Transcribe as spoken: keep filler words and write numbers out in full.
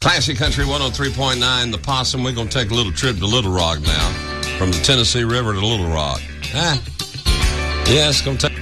Classic Country one oh three point nine, The Possum. We're going to take a little trip to Little Rock now. From the Tennessee River to Little Rock. Ah. Yeah, it's going to take...